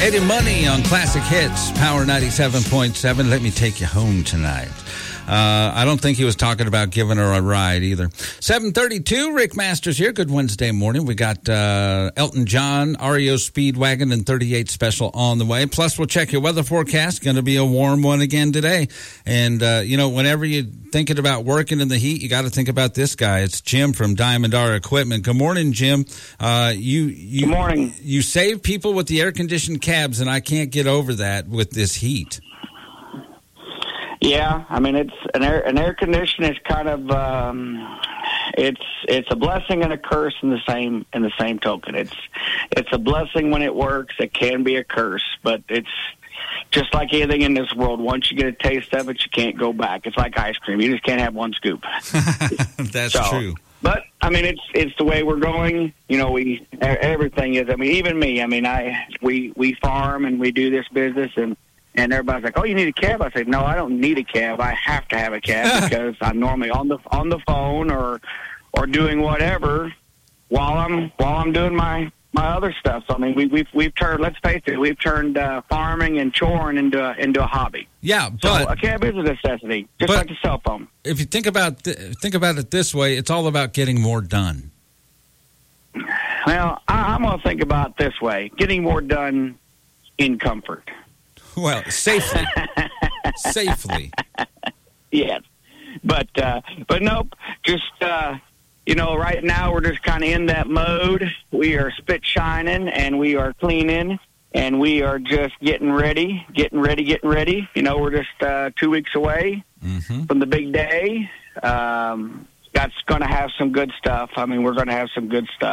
Eddie Money on Classic Hits, Power 97.7. Let me take you home tonight. I don't think he was talking about giving her a ride either. 7:32, Rick Masters here. Good Wednesday morning. We got Elton John, REO Speedwagon, and 38 Special on the way. Plus, we'll check your weather forecast. Going to be a warm one again today. And, whenever you're thinking about working in the heat, you got to think about this guy. It's Jim from Diamond R Equipment. Good morning, Jim. Good morning. You save people with the air-conditioned cabs, and I can't get over that with this heat. Yeah, I mean, it's an air conditioner is kind of it's a blessing and a curse in the same token. It's a blessing when it works. It can be a curse, but it's just like anything in this world. Once you get a taste of it, you can't go back. It's like ice cream. You just can't have one scoop. That's true. But I mean, it's the way we're going. You know, everything is. I mean, even me. I mean, we farm and we do this business and everybody's like, "Oh, you need a cab?" I say, "No, I don't need a cab. I have to have a cab because I'm normally on the phone or doing whatever while I'm doing my other stuff." So I mean, we've turned. Let's face it, we've turned farming and choring into a hobby. Yeah, but so a cab is a necessity, just like a cell phone. If you think about it this way, it's all about getting more done. Well, I'm going to think about it this way: getting more done in comfort. Well, safely. Safely. Yes. But nope. Just, right now we're just kind of in that mode. We are spit shining and we are cleaning and we are just getting ready. You know, we're just 2 weeks away from the big day. That's going to have some good stuff. I mean, we're going to have some good stuff.